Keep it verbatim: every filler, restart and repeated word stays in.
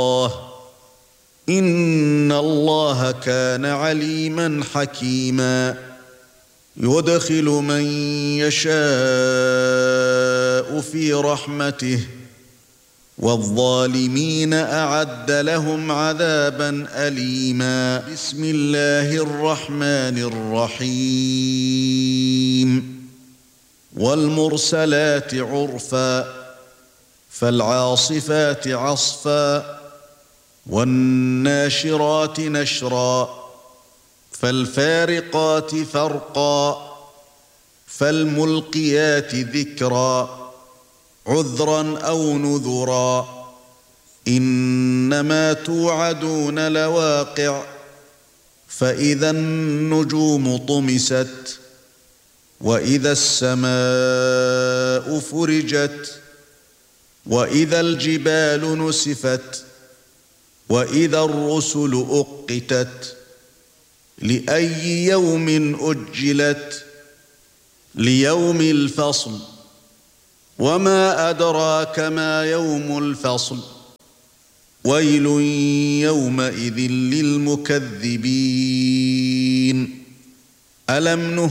إِنَّ اللَّهَ كَانَ عَلِيمًا حَكِيمًا يُدْخِلُ مَن يَشَاءُ فِي رَحْمَتِهِ وَالظَّالِمِينَ أَعَدَّ لَهُمْ عَذَابًا أَلِيمًا. بسم الله الرحمن الرحيم. وَالْمُرْسَلَاتِ عُرْفًا فَالْعَاصِفَاتِ عَصْفًا وَالنَّاشِرَاتِ نَشْرًا فَالْفَارِقَاتِ فَرْقًا فَالْمُلْقِيَاتِ ذِكْرًا عُذْرًا أَوْ نُذُرًا إِنَّمَا تُوعَدُونَ لَوَاقِعٌ فَإِذَا النُّجُومُ طُمِسَتْ وَإِذَا السَّمَاءُ فُرِجَتْ وَإِذَا الْجِبَالُ نُسِفَتْ وَإِذَا الرُّسُلُ أُقِّتَتْ لِأَيِّ يَوْمٍ أُجِّلَتْ لِيَوْمِ الْفَصْلِ وَمَا أَدْرَاكَ مَا يَوْمُ الْفَصْلِ وَيْلٌ يَوْمَئِذٍ لِلْمُكَذِّبِينَ أَلَمْ